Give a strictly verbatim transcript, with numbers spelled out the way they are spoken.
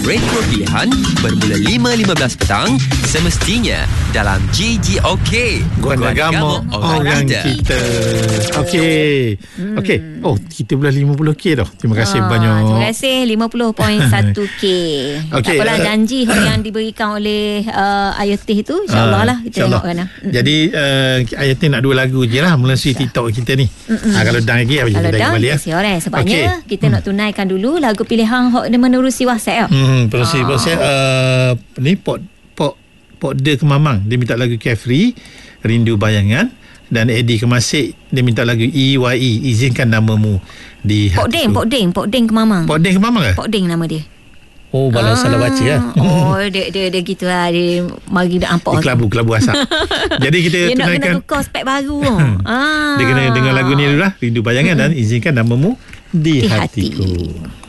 radio pilihan bermula lima lima belas petang semestinya dalam G G OK. Guanagamo orang kita. Okey. Hmm. Okey. Oh, kita belah lima puluh K dah. Terima kasih oh, banyak. Terima kasih lima puluh perpuluhan satu K. Okay, tak apalah, uh, janji yang diberikan oleh uh, Ayotih itu insya-Allah uh, lah kita insya tengokkan. Jadi uh, Ayotih nak dua lagu je lah melalui TikTok kita ni. Ha, kalau dah lagi apa kalau kita dah kembali ya. Sebabnya okay. kita hmm. nak tunaikan dulu lagu pilihan hok dia menerusi WhatsApp. Hmm, menerusi oh. WhatsApp uh, ni pot pot pot de Kemamang dia minta lagu Carefree, Rindu Bayangan, dan Eddie Kemasik dia minta lagu E Y E, Izinkan Namamu di Hatiku. Pok Deng, Pok Deng, Pok Deng Kemamang. Pok Deng Kemamang ke? Pok Deng nama dia. Oh, balas ah, salah baca lah. Oh, dia dia dia gitu lah. Dia mari dah ampak. Kelabu-kelabu asap. Jadi kita dia tunaikan. Dia nak kena tukar spek baru. ah. Dia kena dengar lagu ni dulu lah. Rindu Bayangan hmm. dan Izinkan Namamu di, di Hatiku. Hati.